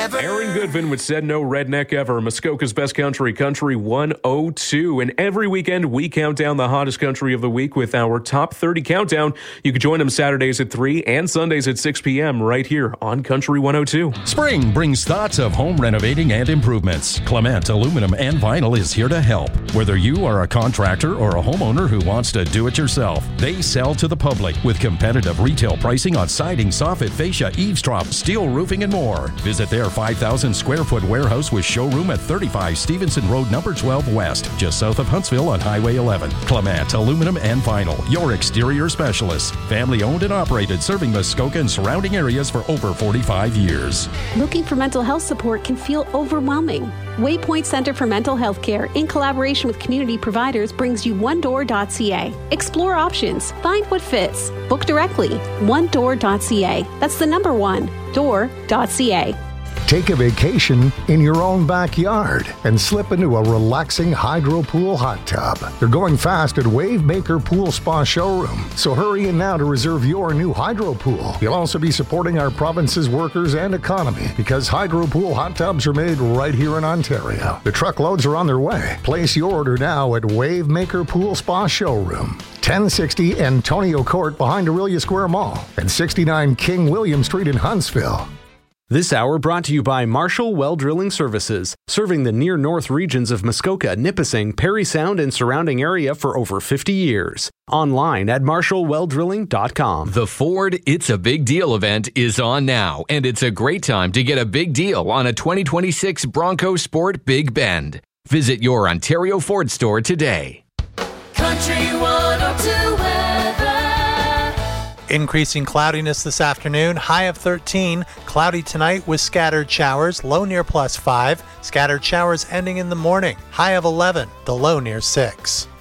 ever. Aaron Goodvin with Said No Redneck Ever, Muskoka's Best Country, Country 102. And every weekend, we count down the hottest country of the week with our Top 30 Countdown. You can join them Saturdays at 3 and Sundays at 6 p.m. right here on Country 102. Spring brings thoughts of home renovating and improvements. Clement Aluminum and Vinyl is here to help. Whether you are a contractor or a homeowner who wants to do it yourself, they sell to the public with competitive retail pricing on siding, soffit, fascia, eavesdrop, steel roofing, and more. Visit their 5,000 square foot warehouse with showroom at 35 Stevenson Road, number 12 West, just south of Huntsville on Highway 11. Clement Aluminum and Vinyl, your exterior specialists. Family owned and operated, serving Muskoka and surrounding areas for over 45 years. Looking for mental health support can feel overwhelming. Waypoint Center for Mental Health Care, in collaboration with community providers, brings you onedoor.ca. Explore options, find what fits. Book directly. onedoor.ca. That's the number one, door.ca. Take a vacation in your own backyard and slip into a relaxing hydro pool hot tub. They're going fast at Wavemaker Pool Spa Showroom, so hurry in now to reserve your new hydro pool. You'll also be supporting our province's workers and economy because hydro pool hot tubs are made right here in Ontario. The truckloads are on their way. Place your order now at Wavemaker Pool Spa Showroom. 1060 Antonio Court behind Aurelia Square Mall and 69 King William Street in Huntsville. This hour brought to you by Marshall Well Drilling Services, serving the near north regions of Muskoka, Nipissing, Parry Sound, and surrounding area for over 50 years. Online at marshallwelldrilling.com. The Ford It's a Big Deal event is on now, and it's a great time to get a big deal on a 2026 Bronco Sport Big Bend. Visit your Ontario Ford store today. Country 102 weather. Increasing cloudiness this afternoon, high of 13. Cloudy tonight with scattered showers, low near +5. Scattered showers ending in the morning, high of 11, the low near 6.